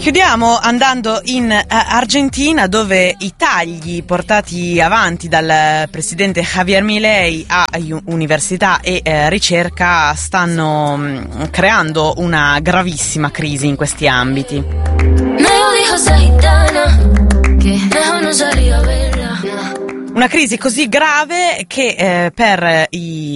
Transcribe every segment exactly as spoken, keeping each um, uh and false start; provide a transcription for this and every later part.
Chiudiamo andando in Argentina, dove i tagli portati avanti dal presidente Javier Milei a università e eh, ricerca stanno mh, creando una gravissima crisi in questi ambiti. Una crisi così grave che eh, per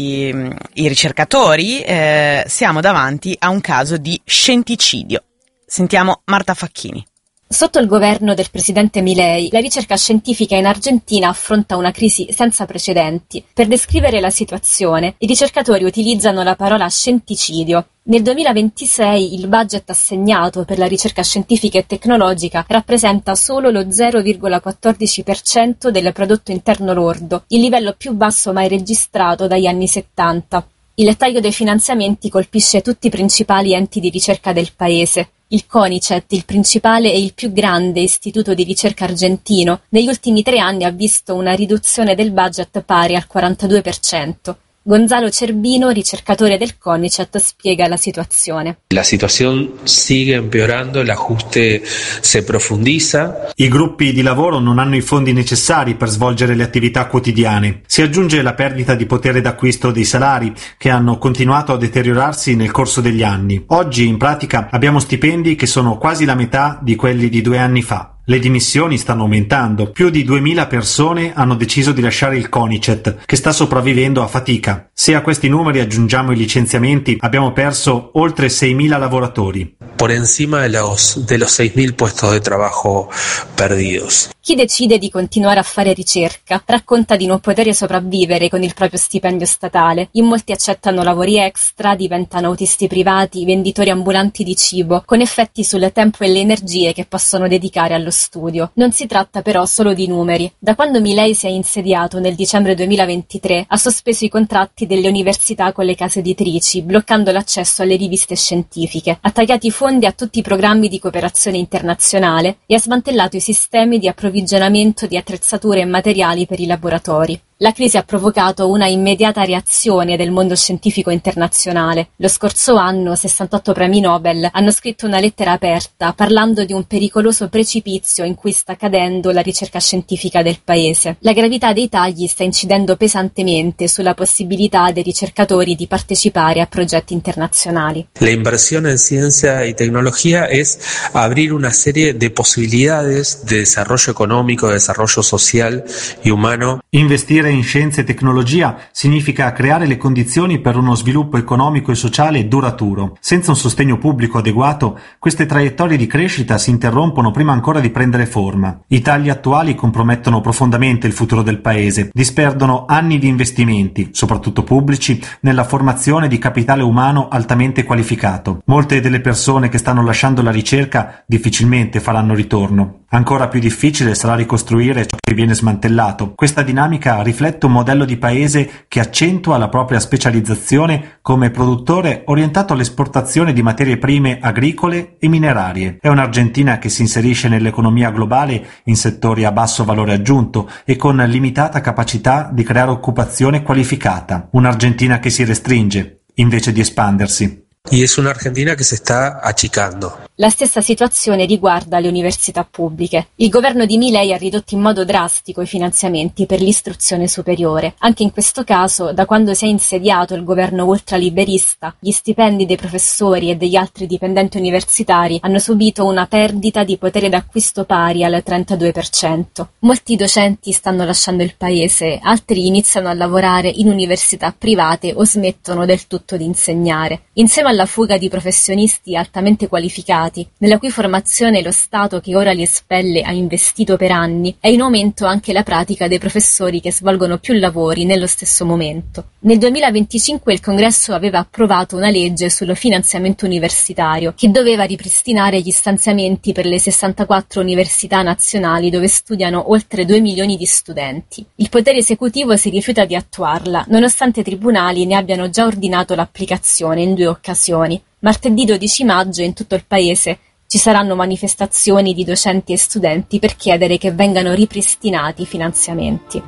i, i ricercatori eh, siamo davanti a un caso di scenticidio. Sentiamo Marta Facchini. Sotto il governo del presidente Milei, la ricerca scientifica in Argentina affronta una crisi senza precedenti. Per descrivere la situazione, i ricercatori utilizzano la parola scenticidio. Nel duemilaventisei il budget assegnato per la ricerca scientifica e tecnologica rappresenta solo lo zero virgola quattordici per cento del prodotto interno lordo, il livello più basso mai registrato dagli anni settanta. Il taglio dei finanziamenti colpisce tutti i principali enti di ricerca del paese. Il CONICET, il principale e il più grande istituto di ricerca argentino, negli ultimi tre anni ha visto una riduzione del budget pari al quarantadue per cento. Gonzalo Cerbino, ricercatore del CONICET, spiega la situazione. La situazione sigue empeorando, l'ajuste se profondizza. I gruppi di lavoro non hanno i fondi necessari per svolgere le attività quotidiane. Si aggiunge la perdita di potere d'acquisto dei salari, che hanno continuato a deteriorarsi nel corso degli anni. Oggi, in pratica, abbiamo stipendi che sono quasi la metà di quelli di due anni fa. Le dimissioni stanno aumentando. Più di duemila persone hanno deciso di lasciare il CONICET, che sta sopravvivendo a fatica. Se a questi numeri aggiungiamo i licenziamenti, abbiamo perso oltre seimila lavoratori. Por encima de los, de los seimila puestos de trabajo perdidos. Chi decide di continuare a fare ricerca racconta di non poter sopravvivere con il proprio stipendio statale. In molti accettano lavori extra, diventano autisti privati, venditori ambulanti di cibo, con effetti sul tempo e le energie che possono dedicare allo studio. Non si tratta però solo di numeri. Da quando Milei si è insediato nel dicembre duemilaventitré ha sospeso i contratti delle università con le case editrici, bloccando l'accesso alle riviste scientifiche, ha tagliato i fondi a tutti i programmi di cooperazione internazionale e ha smantellato i sistemi di approvvigionamento di attrezzature e materiali per i laboratori. La crisi ha provocato una immediata reazione del mondo scientifico internazionale. Lo scorso anno sessantotto premi Nobel hanno scritto una lettera aperta parlando di un pericoloso precipizio in cui sta cadendo la ricerca scientifica del paese. La gravità dei tagli sta incidendo pesantemente sulla possibilità dei ricercatori di partecipare a progetti internazionali. La inversión en ciencia y tecnología es abrir una serie de posibilidades de desarrollo económico, de desarrollo social y humano. Investire in scienza e tecnologia significa creare le condizioni per uno sviluppo economico e sociale duraturo. Senza un sostegno pubblico adeguato, queste traiettorie di crescita si interrompono prima ancora di prendere forma. I tagli attuali compromettono profondamente il futuro del paese, disperdono anni di investimenti, soprattutto pubblici, nella formazione di capitale umano altamente qualificato. Molte delle persone che stanno lasciando la ricerca difficilmente faranno ritorno. Ancora più difficile sarà ricostruire ciò che viene smantellato. Questa dinamica riflette un modello di paese che accentua la propria specializzazione come produttore orientato all'esportazione di materie prime agricole e minerarie. È un'Argentina che si inserisce nell'economia globale in settori a basso valore aggiunto e con limitata capacità di creare occupazione qualificata. Un'Argentina che si restringe invece di espandersi. Y es una Argentina que se está achicando. La stessa situazione riguarda le università pubbliche. Il governo di Milei ha ridotto in modo drastico i finanziamenti per l'istruzione superiore. Anche in questo caso, da quando si è insediato il governo ultraliberista, gli stipendi dei professori e degli altri dipendenti universitari hanno subito una perdita di potere d'acquisto pari al trentadue per cento. Molti docenti stanno lasciando il paese, altri iniziano a lavorare in università private o smettono del tutto di insegnare. Insieme alla fuga di professionisti altamente qualificati, nella cui formazione lo Stato che ora li espelle ha investito per anni, è in aumento anche la pratica dei professori che svolgono più lavori nello stesso momento. Nel duemilaventicinque il Congresso aveva approvato una legge sullo finanziamento universitario che doveva ripristinare gli stanziamenti per le sessantaquattro università nazionali dove studiano oltre due milioni di studenti. Il potere esecutivo si rifiuta di attuarla, nonostante i tribunali ne abbiano già ordinato l'applicazione in due occasioni. Martedì dodici maggio in tutto il paese ci saranno manifestazioni di docenti e studenti per chiedere che vengano ripristinati i finanziamenti.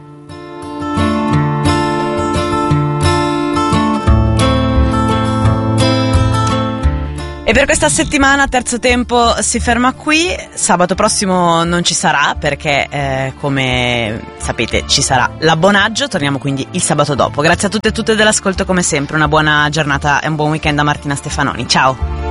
E per questa settimana Terzo Tempo si ferma qui. Sabato prossimo non ci sarà perché eh, come sapete ci sarà l'abbonaggio. Torniamo quindi il sabato dopo. Grazie a tutte e tutte dell'ascolto come sempre. Una buona giornata e un buon weekend da Martina Stefanoni. Ciao.